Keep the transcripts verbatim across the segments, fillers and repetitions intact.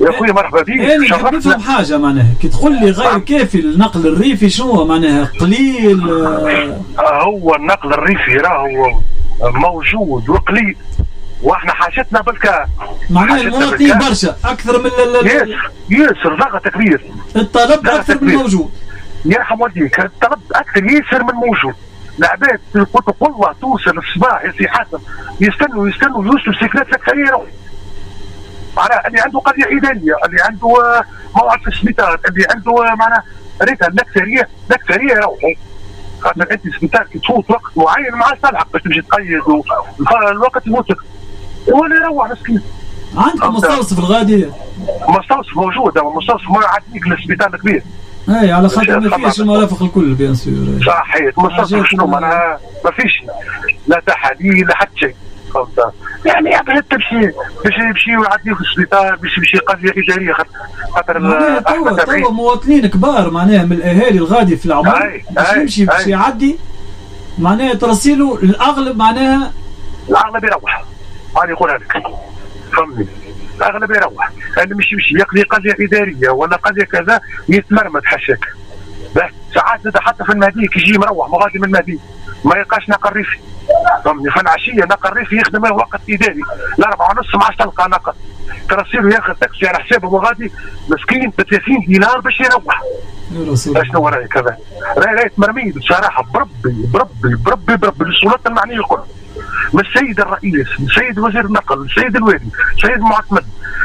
يا خويا مرحبا بك. انا نحب نفهم حاجه معناها كي تقول لي غير كافي النقل الريفي شنو معناها قليل؟ آه هو النقل الريفي راهو موجود وقليل، واحنا حاجتنا بالك معناها المواطنين برشا اكثر من ياسر ياسر ضغط كبير، الطلب اكثر من الموجود. يرحم والديك الطلب اكثر ياسر من موجود. العباد قلت والله توصل الصباح يا سي حاتم يستنوا يستنوا يوصلوا سيكلات سكريه، معناها اللي عنده قضيه اداريه، اللي عنده موعد في السبيطار، اللي عنده معناها ريتها الاكثريه الاكثريه يروحوا، خاطر انت السبيطار كي تفوت وقت معين ما عادش تلحق باش تمشي تقيد والوقت يفوتك ولا يروح مسكين. عندكم مستوصف الغادي؟ مستوصف موجود، اما مستوصف ما يعديك للسبيطار الكبير. اي على خاطر ما فيش المرافق الكل بيان سور. صحيح مستوصف شنو معناها ما فيش لا تحاليل لا حتى شيء، فهمت؟ يعني يعني تمشي باش يمشي ويعديه في السبيطار باش يمشي قضيه اداريه، خاطر معناها توا توا مواطنين كبار معناها من الاهالي الغادي في العمر باش يمشي باش يعدي معناها ترسيله الاغلب معناها الاغلب يروح. هاني نقولها لك فهمني، الاغلب يروح، اللي مش يمشي يقضي قضيه اداريه ولا قضيه كذا يتمرمد حشاك. ساعات حتى في المهدي كي يجي مروح مغادي من المهدي ما يلقاش نقل ريفي، فهمني؟ في العشيه نقل ريفي يخدم وقت اداري الاربعه ونص ما عادش تلقى نقل، ترسيله ياخذ تاكسي على حسابه مغادي مسكين ب ثلاثين دينار باش يروح. يا رسول الله شنو رايك كذا؟ راهي راهي تمرميد بصراحه بربي بربي بربي بربي السلطات المعنيه الكل، من السيد الرئيس، من السيد وزير النقل، من السيد الوالي، السيد المعتمد،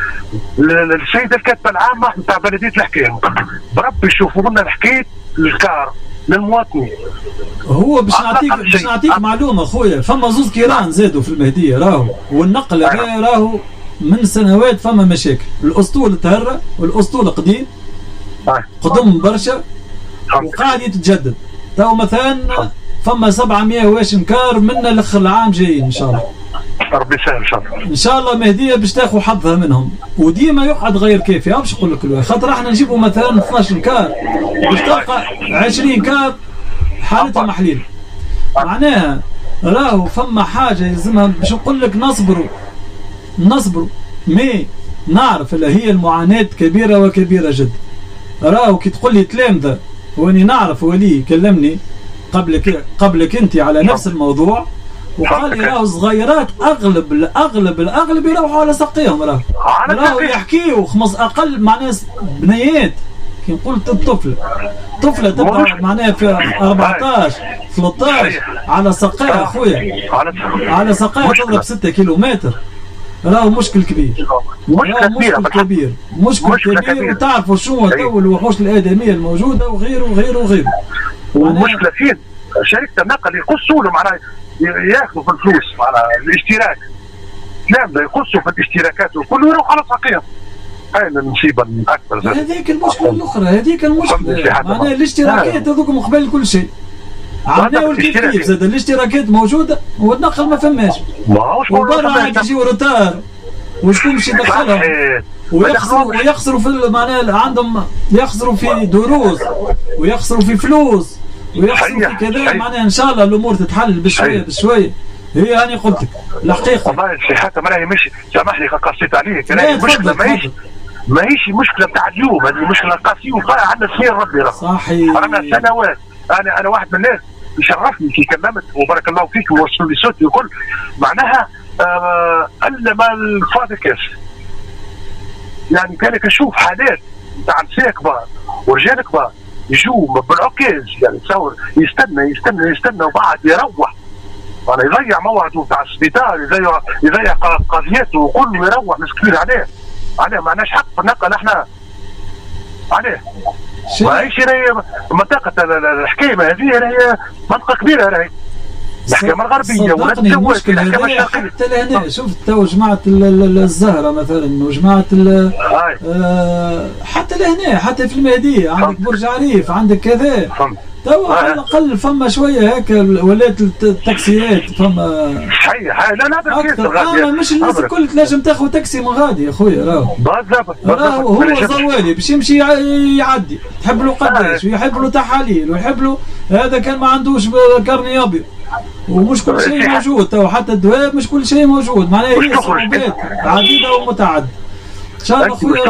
السيده الكاتبه العامه نتاع بلديه الحكايه، بربي يشوفوا لنا الحكايه للكار للمواطنين. هو باش نعطيك باش نعطيك معلومه خويا، فما زوز كيران زادوا في المهديه راهو، والنقل هذا راهو من سنوات فما مشاكل، الاسطول تهرى والاسطول قديم قدم برشا وقاعد يتجدد. تو مثلا فما سبعمية واشن كار منا لاخر العام جايين ان شاء الله. ربي يسهل ان شاء الله. ان شاء الله مهديه باش تاخذ حظها منهم، وديما يقعد غير كافي، باش نقول لك خاطر احنا نجيبوا مثلا اثناش كار باش تلقى عشرين كار حالتها محليل. معناها راهو فما حاجه يلزمها باش نقول لك نصبروا نصبروا، مي نعرف اللي هي المعاناه كبيره وكبيره جدا. راهو كي تقول لي تلامذه واني نعرف ولي كلمني قبلك قبلك انت على نفس الموضوع وقال لي راهو صغيرات اغلب الاغلب الاغلب يروحوا على ساقيهم، راهو راهو يحكيوا خمس اقل معناها بنيات كي نقول الطفل طفله تبدا معناها في أربعطاش ثلاثطاش على ساقيها خويا، على ساقيها تضرب ستة كيلومتر، راهو مشكل كبير، راهو مشكل كبير مشكل كبير. وتعرفوا شنو تو الوحوش الادميه الموجوده وغيره وغيره وغيره. والمشكله فين؟ شركه النقل يقصوا له معناها ياخذوا في الفلوس معناها الاشتراك، نعم يقصوا في الاشتراكات وكله يروح على ساقيهم. هاي المصيبه الاكبر. هذيك المشكله الاخرى، هذيك المشكله معناها الاشتراكات هذوك من قبل كل شيء. عملوا كيف كيف زاد الاشتراكات موجوده والنقل ما فماش. ماهوش وبرا عاد يجيو روتار وشكون باش يدخلهم ويخسروا ويخسروا في معناها عندهم يخسروا في دروس ويخسروا في فلوس ويحصل في كذا. معناها ان شاء الله الامور تتحل بشويه بشويه. هي هاني قلت لك الحقيقه والله سي حاتم راهي ماشي، سامحني قصيت عليك، راهي المشكله ماهيش ماهيش مشكله بتاع اليوم، هذه مشكله قاسيه وقع عندنا سنين ربي راه صحيح. رانا سنوات، انا انا واحد من الناس يشرفني كي كلمت وبارك الله فيك ووصلوا لي صوتي وكل معناها آه الا ما الفاضي كاس. يعني كان نشوف حالات نتاع نساء كبار ورجال كبار يجوا بالعكاز، يعني تصور يستنى يستنى يستنى وبعد يروح، يعني يضيع موعده بتاع السبيطار، يضيع يضيع قضيته وكله يروح مسكين. عليه عليه ما عندناش حق في النقل احنا عليه. ماهيش راهي منطقه الحكايه هذه راهي منطقه كبيره، راهي الحكايه الغربيه ولا الزواج الحكايه الشرقيه حتى لهنا. شفت تو جماعه الزهره مثلا وجماعه آه حتى لهنا حتى في المهديه عندك برج عريف عندك كذا تو على الاقل فما شويه هيك ولات التاكسيات فما صحيح. لا لا اكثر آه مش الناس الكل تنجم تاخذ تاكسي من غادي يا خويا. راهو بالضبط راهو هو زوالي باش يمشي يعدي تحب له قداش ويحب له تحاليل ويحب له هذا كان ما عندوش كارني ابيض ومش كل شيء موجود تو حتى الدواب مش كل شيء موجود. معناها هي صعوبات عديده ومتعدده. ان شاء الله خويا